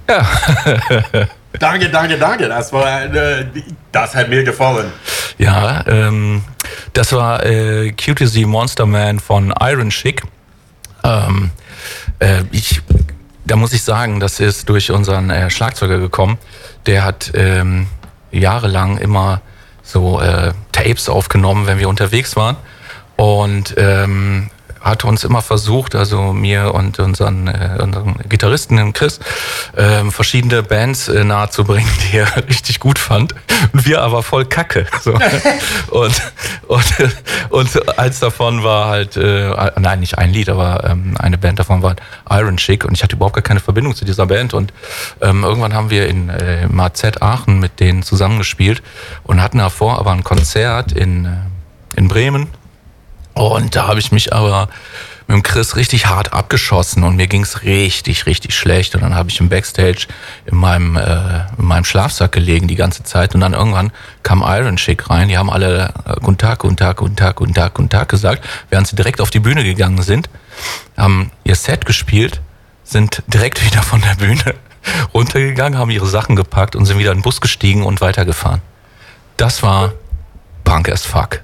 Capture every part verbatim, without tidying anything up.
Ja. Danke, danke, danke. Das war, äh, das hat mir gefallen. Ja, ähm, das war äh, Cutie the Monster Man von Iron Chic. Ähm, äh, ich, da muss ich sagen, das ist durch unseren äh, Schlagzeuger gekommen. Der hat ähm, jahrelang immer so äh, Tapes aufgenommen, wenn wir unterwegs waren. Und ähm, hat uns immer versucht, also mir und unseren, äh, unseren Gitarristen, den Chris, äh, verschiedene Bands äh, nahezubringen, die er richtig gut fand. Und wir aber voll Kacke. So. und, und, und eins davon war halt, äh, nein, nicht ein Lied, aber ähm, eine Band davon war Iron Chic. Und ich hatte überhaupt gar keine Verbindung zu dieser Band. Und ähm, irgendwann haben wir in äh, im A Z Aachen mit denen zusammengespielt und hatten davor aber ein Konzert in, äh, in Bremen. Und da habe ich mich aber mit dem Chris richtig hart abgeschossen und mir ging's richtig, richtig schlecht. Und dann habe ich im Backstage in meinem, äh, in meinem Schlafsack gelegen die ganze Zeit. Und dann irgendwann kam Iron Chic rein. Die haben alle äh, Guten Tag, Guten Tag, Guten Tag, Guten Tag, Guten Tag gesagt, während sie direkt auf die Bühne gegangen sind, haben ihr Set gespielt, sind direkt wieder von der Bühne runtergegangen, haben ihre Sachen gepackt und sind wieder in den Bus gestiegen und weitergefahren. Das war Punk as fuck.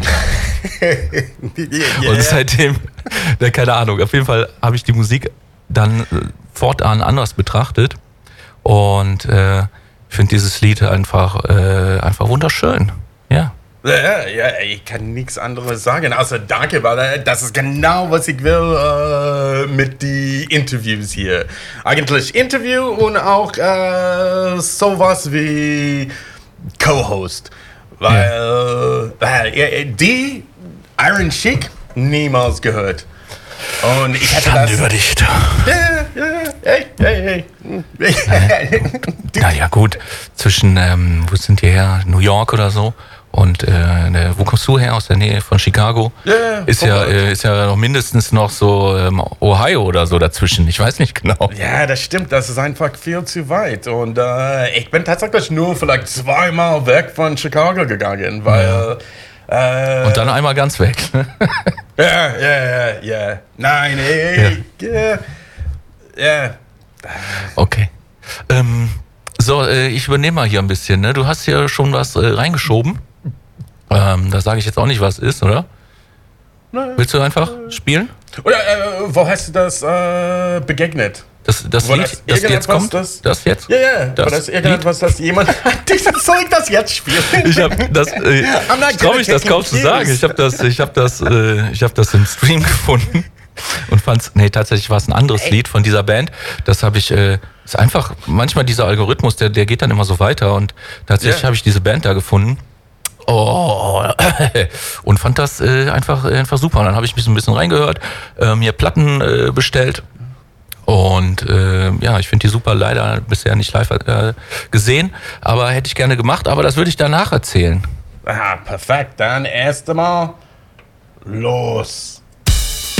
Yeah. Und seitdem, na, keine Ahnung, auf jeden Fall habe ich die Musik dann äh, fortan anders betrachtet und äh, finde dieses Lied einfach, äh, einfach wunderschön. Ja. Ja, ja, ich kann nichts anderes sagen, außer danke, weil das ist genau, was ich will äh, mit den Interviews hier. Eigentlich Interview und auch äh, sowas wie Co-Host. Weil, ja. weil äh, die Iron Chic niemals gehört. Und ich hatte das... über dich. Ja, ja, hey, hey, hey. Naja, gut. Zwischen, ähm, wo sind die her? New York oder so. Und äh, wo kommst du her? Aus der Nähe von Chicago? Ja, ist ja, äh, ist ja noch mindestens noch so ähm, Ohio oder so dazwischen. Ich weiß nicht genau. Ja, das stimmt. Das ist einfach viel zu weit. Und äh, ich bin tatsächlich nur vielleicht zweimal weg von Chicago gegangen, weil... Ja. Äh, Und dann einmal ganz weg. Ja, ja, ja, ja. Nein, ey, ja. Ja. Okay. Ähm, so, äh, ich übernehme mal hier ein bisschen. Ne? Du hast hier schon was äh, reingeschoben. Ähm, da sage ich jetzt auch nicht, was ist, oder? Nein. Willst du einfach spielen? Oder äh, wo hast du das äh, begegnet? Das, das Lied, das, das jetzt kommt? Das, das jetzt? Ja, ja. Das, das irgendetwas, das jemand... Soll ich das jetzt spielen? Ich habe das... Äh, ich traue mich das kaum zu sagen. Ich habe das, ich hab das, äh, ich hab das im Stream gefunden und fand's... Nee, tatsächlich war es ein anderes Ey. Lied von dieser Band. Das habe ich... Äh, ist einfach... Manchmal dieser Algorithmus, der, der geht dann immer so weiter. Und tatsächlich yeah. habe ich diese Band da gefunden. Oh, und fand das äh, einfach, einfach super. Und dann habe ich mich so ein bisschen reingehört, äh, mir Platten äh, bestellt. Und äh, ja, ich finde die super, leider bisher nicht live äh, gesehen, aber hätte ich gerne gemacht, aber das würde ich danach erzählen. Aha, perfekt. Dann erst einmal los.